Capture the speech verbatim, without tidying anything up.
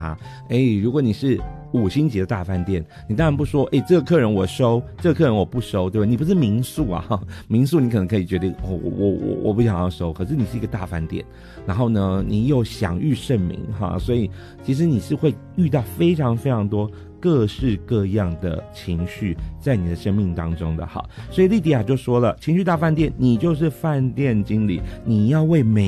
啊，哎，如果你是五星级的大饭店，你当然不说，哎，这个客人我收，这个客人我不收，对吧？你不是民宿啊，民宿你可能可以决定，哦，我我我我不想要收，可是你是一个大饭店，然后呢，你又享誉盛名哈，所以其实你是会遇到非常非常多各式各样的情绪在你的生命当中的。好，所以莉迪亚就说了，情绪大饭店，你就是饭店经理，你要为每